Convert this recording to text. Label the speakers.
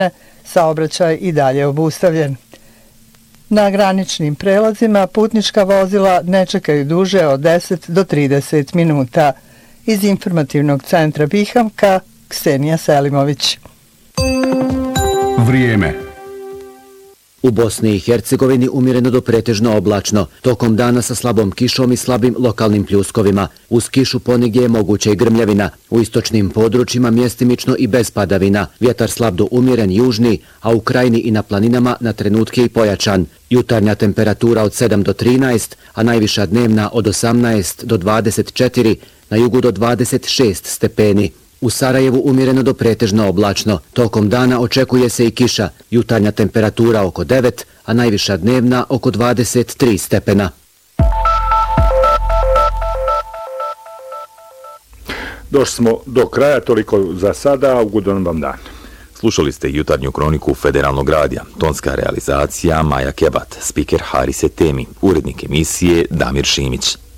Speaker 1: saobraćaj i dalje obustavljen. Na graničnim prelazima putnička vozila ne čekaju duže od 10 do 30 minuta. Iz informativnog centra Bihamka, Ksenija Selimović.
Speaker 2: Vrijeme.
Speaker 3: U Bosni i Hercegovini umjereno do pretežno oblačno, tokom dana sa slabom kišom i slabim lokalnim pljuskovima. Uz kišu ponegdje je moguća i grmljavina, u istočnim područjima mjestimično i bez padavina. Vjetar slab do umjeren južni, a u krajini i na planinama na trenutke i pojačan. Jutarnja temperatura od 7 do 13, a najviša dnevna od 18 do 24, na jugu do 26 stepeni. U Sarajevu umjereno do pretežno oblačno. Tokom dana očekuje se i kiša. Jutarnja temperatura oko 9, a najviša dnevna oko 23 stepena.
Speaker 4: Došli smo do kraja, toliko za sada, ugodan vam dan.
Speaker 5: Slušali ste jutarnju kroniku Federalnog radija. Tonska realizacija Maja Kebat, spiker Haris Etemi, urednik emisije Damir Šimić.